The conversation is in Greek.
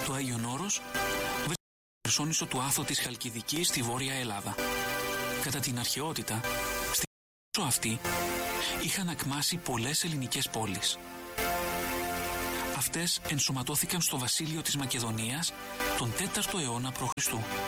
Το Άγιον Όρος βρίσκεται στο Χερσόνησο του Άθο της Χαλκιδικής στη Βόρεια Ελλάδα. Κατά την αρχαιότητα, στη Χερσόνησο αυτή είχαν ακμάσει πολλές ελληνικές πόλεις. Αυτές ενσωματώθηκαν στο βασίλειο της Μακεδονίας τον 4ο αιώνα π.Χ.